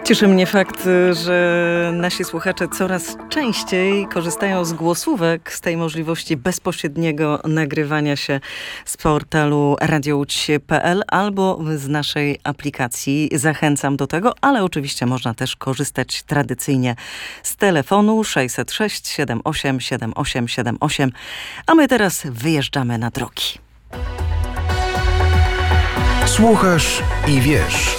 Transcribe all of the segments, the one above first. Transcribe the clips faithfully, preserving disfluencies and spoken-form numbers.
Cieszy mnie fakt, że nasi słuchacze coraz częściej korzystają z głosówek, z tej możliwości bezpośredniego nagrywania się z portalu radio łódź kropka pe el albo z naszej aplikacji. Zachęcam do tego, ale oczywiście można też korzystać tradycyjnie z telefonu sześćset sześć siedem osiem siedem osiem siedem osiem, a my teraz wyjeżdżamy na drogi. Słuchasz i wiesz.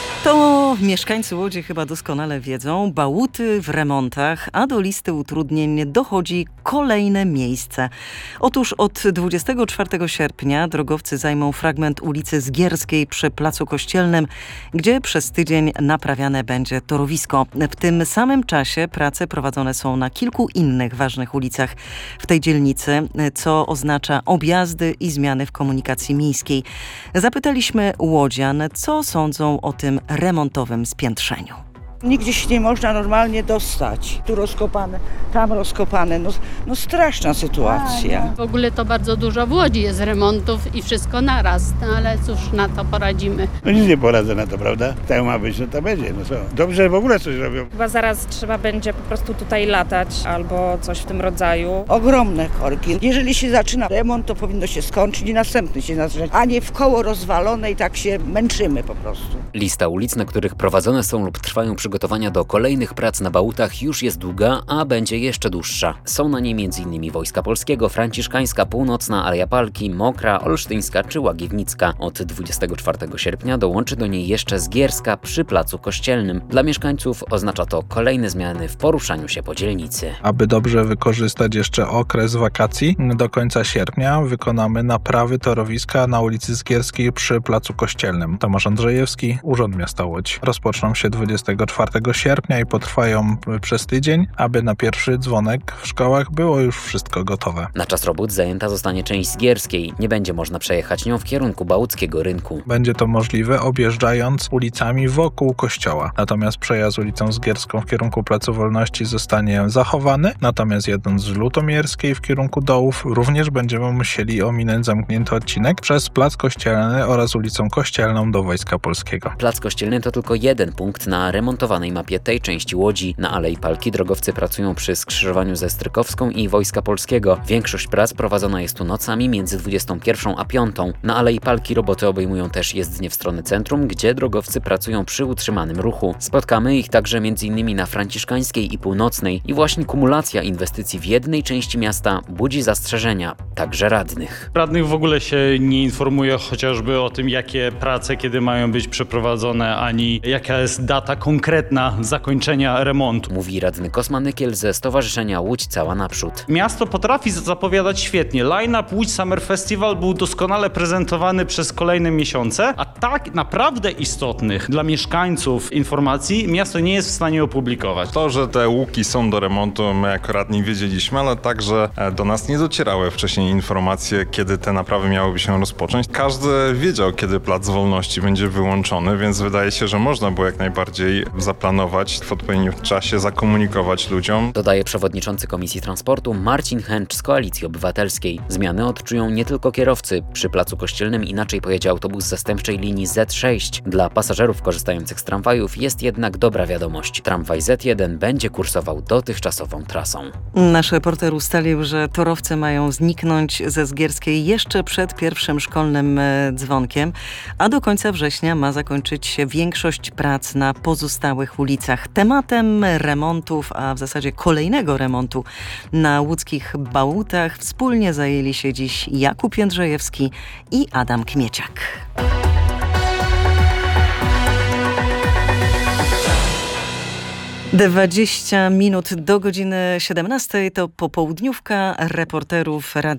To mieszkańcy Łodzi chyba doskonale wiedzą, bałuty w remontach, a do listy utrudnień dochodzi kolejne miejsce. Otóż od dwudziestego czwartego sierpnia drogowcy zajmą fragment ulicy Zgierskiej przy Placu Kościelnym, gdzie przez tydzień naprawiane będzie torowisko. W tym samym czasie prace prowadzone są na kilku innych ważnych ulicach w tej dzielnicy, co oznacza objazdy i zmiany w komunikacji miejskiej. Zapytaliśmy łodzian, co sądzą o tym remontowym spiętrzeniu. Nigdzie się nie można normalnie dostać. Tu rozkopane, tam rozkopane. No, no straszna sytuacja. W ogóle to bardzo dużo w Łodzi jest remontów i wszystko naraz, no ale cóż na to poradzimy. No nic nie poradzę na to, prawda? Tak ma być, no to będzie. No co? Dobrze, że w ogóle coś robią. Chyba zaraz trzeba będzie po prostu tutaj latać albo coś w tym rodzaju. Ogromne korki. Jeżeli się zaczyna remont, to powinno się skończyć i następny się zacząć, a nie w koło rozwalone i tak się męczymy po prostu. Lista ulic, na których prowadzone są lub trwają przygotowania do kolejnych prac na bałutach już jest długa, a będzie jeszcze dłuższa. Są na niej między innymi Wojska Polskiego, Franciszkańska, Północna, Aleja Palki, Mokra, Olsztyńska czy Łagiewnicka. Od dwudziestego czwartego sierpnia dołączy do niej jeszcze Zgierska przy Placu Kościelnym. Dla mieszkańców oznacza to kolejne zmiany w poruszaniu się po dzielnicy. Aby dobrze wykorzystać jeszcze okres wakacji, do końca sierpnia wykonamy naprawy torowiska na ulicy Zgierskiej przy Placu Kościelnym. Tomasz Andrzejewski, Urząd Miasta Łódź. Rozpoczną się dwudziestego czwartego sierpnia i potrwają przez tydzień, aby na pierwszy dzwonek w szkołach było już wszystko gotowe. Na czas robót zajęta zostanie część Zgierskiej. Nie będzie można przejechać nią w kierunku Bałuckiego Rynku. Będzie to możliwe objeżdżając ulicami wokół kościoła. Natomiast przejazd ulicą Zgierską w kierunku Placu Wolności zostanie zachowany, natomiast jadąc z Lutomierskiej w kierunku Dołów również będziemy musieli ominąć zamknięty odcinek przez Plac Kościelny oraz ulicą Kościelną do Wojska Polskiego. Plac Kościelny to tylko jeden punkt na remontowanej mapie tej części Łodzi. Na Alei Palki drogowcy pracują przy skrzyżowaniu ze Strykowską i Wojska Polskiego. Większość prac prowadzona jest tu nocami między dwudziestą pierwszą a piątą. Na Alei Palki roboty obejmują też jezdnię w stronę centrum, gdzie drogowcy pracują przy utrzymanym ruchu. Spotkamy ich także m.in. na Franciszkańskiej i Północnej i właśnie kumulacja inwestycji w jednej części miasta budzi zastrzeżenia, także radnych. Radnych w ogóle się nie informuje chociażby o tym, jakie prace kiedy mają być przeprowadzone, ani jaka jest data konkretna zakończenia remontu. Mówi radny Kosma Nykiel ze Stowarzyszenia Łódź Cała Naprzód. Miasto potrafi zapowiadać świetnie. Line-up Łódź Summer Festival był doskonale prezentowany przez kolejne miesiące, a tak naprawdę istotnych dla mieszkańców informacji miasto nie jest w stanie opublikować. To, że te łuki są do remontu, my jako radni wiedzieliśmy, ale także do nas nie docierały wcześniej informacje, kiedy te naprawy miałyby się rozpocząć. Każdy wiedział, kiedy Plac Wolności będzie wyłączony, więc wydaje się, że można było jak najbardziej zaplanować w odpowiednim czasie, zakomunikować ludziom. Dodaje przewodniczący Komisji Transportu Marcin Chęcz z Koalicji Obywatelskiej. Zmiany odczują nie tylko kierowcy. Przy Placu Kościelnym inaczej pojedzie autobus zastępczej linii zet sześć. Dla pasażerów korzystających z tramwajów jest jednak dobra wiadomość. Tramwaj zet jeden będzie kursował dotychczasową trasą. Nasz reporter ustalił, że torowcy mają zniknąć ze Zgierskiej jeszcze przed pierwszym szkolnym dzwonkiem, a do końca września ma zakończyć się większość prac na pozostałych ulicach. Tematem remontów, a w zasadzie kolejnego remontu na łódzkich bałutach wspólnie zajęli się dziś Jakub Jędrzejewski i Adam Kmieciak. dwadzieścia minut do godziny siedemnastej to popołudniówka reporterów Radia